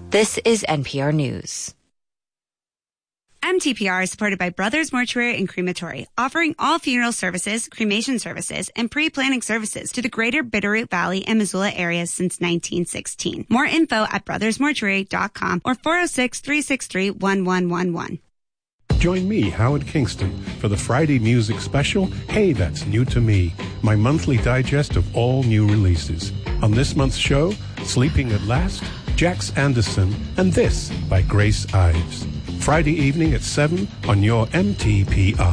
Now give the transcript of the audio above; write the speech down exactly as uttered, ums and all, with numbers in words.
This is N P R News. M T P R is supported by Brothers Mortuary and Crematory, offering all funeral services, cremation services, and pre-planning services to the greater Bitterroot Valley and Missoula areas since nineteen sixteen. More info at brothers mortuary dot com or four oh six, three six three, one one one one. Join me, Howard Kingston, for the Friday music special, Hey, That's New to Me, my monthly digest of all new releases. On this month's show, Sleeping at Last, Jax Anderson, and This by Grace Ives. Friday evening at seven on your M T P R.